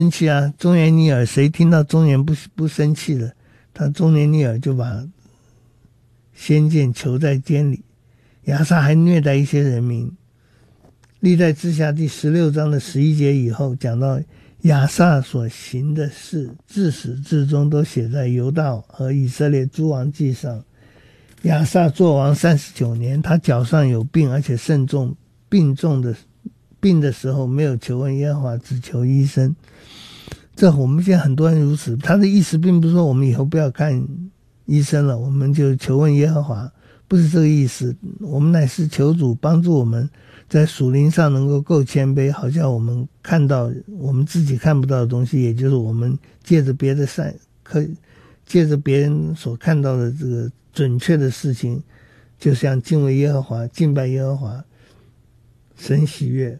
生气啊，忠言逆耳，谁听到忠言不生气的？他忠言逆耳就把先见囚在监里。亚萨还虐待一些人民。历代志下第16章的11节以后讲到亚萨所行的事，自始至终都写在犹大和以色列诸王记上。亚萨作王39年，他脚上有病，而且甚重，病的时候没有求问耶和华，只求医生。这我们现在很多人如此，他的意思并不是说我们以后不要看医生了，我们就求问耶和华，不是这个意思。我们乃是求主帮助我们在属灵上能够够谦卑，好像我们看到我们自己看不到的东西，也就是我们借着别人所看到的这个准确的事情，就像敬畏耶和华，敬拜耶和华，神喜悦。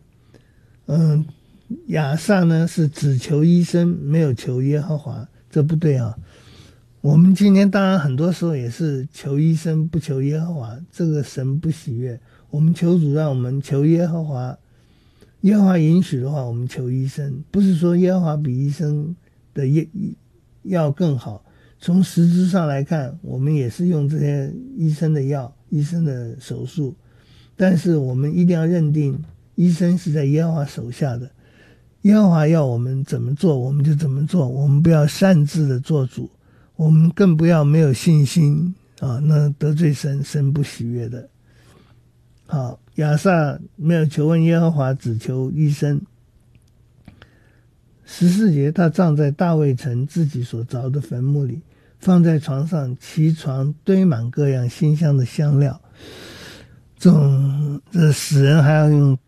亚萨呢是只求医生，没有求耶和华，这不对啊。我们今天当然很多时候也是求医生不求耶和华，这个神不喜悦。我们求主让我们求耶和华，耶和华允许的话我们求医生，不是说耶和华比医生的药更好。从实质上来看，我们也是用这些医生的药，医生的手术，但是我们一定要认定医生是在耶和华手下的，耶和华要我们怎么做我们就怎么做，我们不要擅自的做主，我们更不要没有信心啊，那得罪神，神不喜悦的。好，亚萨没有求问耶和华，只求医生。14节，他葬在大卫城自己所凿的坟墓里，放在床上，其床堆满各样馨香的香料。这死人还要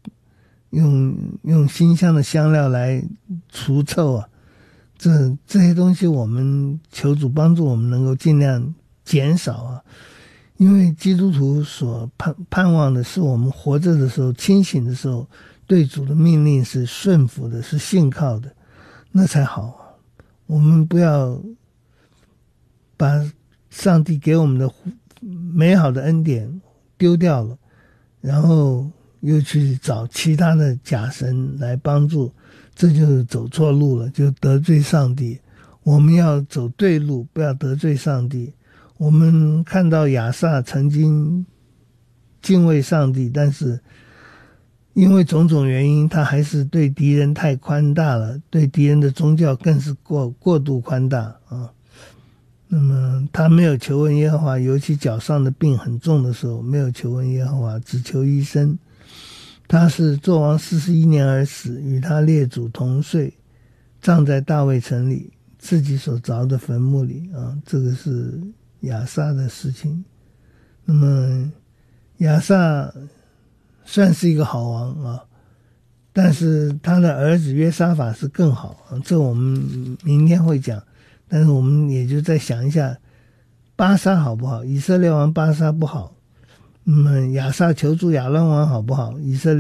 用馨香的香料来除臭啊！这些东西我们求主帮助我们能够尽量减少啊，因为基督徒所盼望的是我们活着的时候，清醒的时候，对主的命令是顺服的，是信靠的，那才好啊。我们不要把上帝给我们的美好的恩典丢掉了，然后又去找其他的假神来帮助，这就是走错路了，就得罪上帝。我们要走对路，不要得罪上帝。我们看到亚萨曾经敬畏上帝，但是因为种种原因，他还是对敌人太宽大了，对敌人的宗教更是过度宽大啊。那么他没有求问耶和华，尤其脚上的病很重的时候，没有求问耶和华，只求医生。他是作王41年而死，与他列祖同睡，葬在大卫城里自己所凿的坟墓里啊。这个是亚萨的事情。那么亚萨算是一个好王啊，但是他的儿子约沙法是更好啊，这我们明天会讲。但是我们也就再想一下，巴沙好不好？以色列王巴沙不好。亚萨求助亚兰王好不好？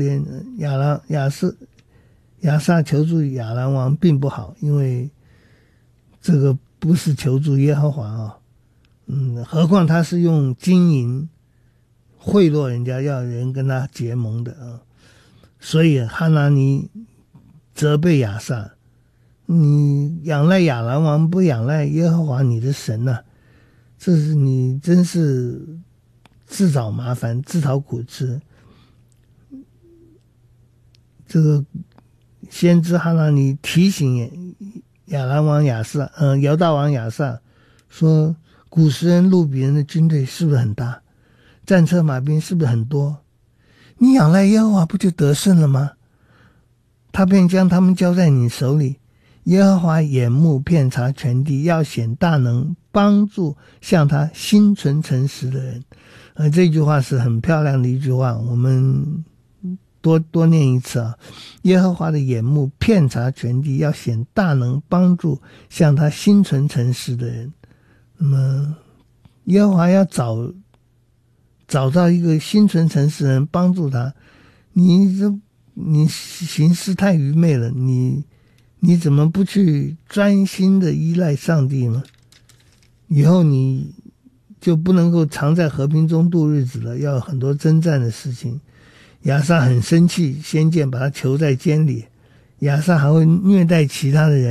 亚萨求助亚兰王并不好，因为这个不是求助耶和华啊。何况他是用金银贿赂人家，要人跟他结盟的啊。所以哈拿尼责备亚萨，你仰赖亚兰王，不仰赖耶和华你的神啊，这是你真是自找麻烦，自讨苦吃。这个先知哈拿尼提醒亚兰王犹大王亚萨说，古时人路比人的军队是不是很大？战车马兵是不是很多？你仰赖耶和华不就得胜了吗？他便将他们交在你手里。耶和华眼目遍察全地，要显大能，帮助向他心存诚实的人。这句话是很漂亮的一句话，我们多念一次啊。耶和华的眼目遍察全地，要显大能，帮助向他心存诚实的人。那么耶和华要找到一个心存诚实的人帮助他，你行事太愚昧了，你怎么不去专心的依赖上帝呢？以后你就不能够常在和平中度日子了，要有很多征战的事情。亚萨很生气，先见把他囚在监里， 亚萨还会虐待其他的人。